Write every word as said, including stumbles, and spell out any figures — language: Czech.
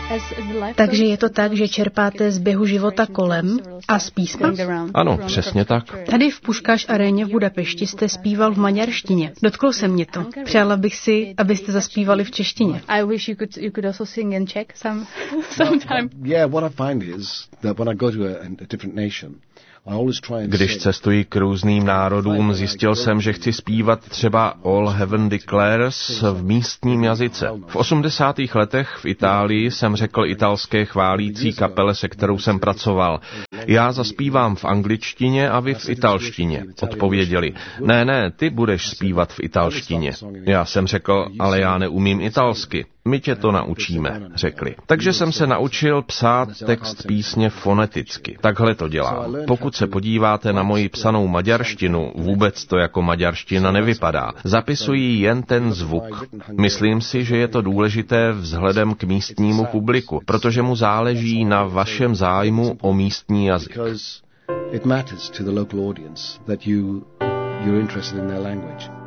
Takže je to tak, že čerpáte z běhu života kolem a z písma? Ano, přesně tak. Tady v Puškáš aréně v Budapešti jste zpíval v maďarštině. Dotklo se mě to. Přála bych si, abyste zaspívali v češtině. Když cestuji k různým národům, zjistil jsem, že chci zpívat třeba All Heaven Declares v místním jazyce. V osmdesátých letech v Itálii jsem řekl italské chválící kapele, se kterou jsem pracoval: já zaspívám v angličtině a vy v italštině. Odpověděli: ne, ne, ty budeš zpívat v italštině. Já jsem řekl: ale já neumím italsky. My tě to naučíme, řekli. Takže jsem se naučil psát text písně foneticky. Takhle to dělám. Pokud se podíváte na moji psanou maďarštinu, vůbec to jako maďarština nevypadá. Zapisuji jen ten zvuk. Myslím si, že je to důležité vzhledem k místnímu publiku, protože mu záleží na vašem zájmu o místní jazyk. It matters to the local audience that you you're interested in their language.